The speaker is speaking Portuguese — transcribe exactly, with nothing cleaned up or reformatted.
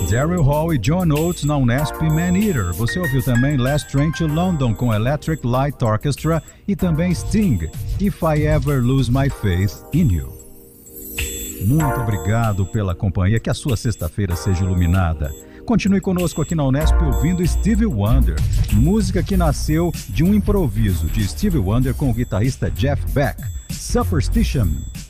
Daryl Hall e John Oates na Unesp Man-Eater. Você ouviu também Last Train to London com Electric Light Orchestra e também Sting, If I Ever Lose My Faith in You. Muito obrigado pela companhia, que a sua sexta-feira seja iluminada. Continue conosco aqui na Unesp ouvindo Stevie Wonder, música que nasceu de um improviso de Stevie Wonder com o guitarrista Jeff Beck, Superstition.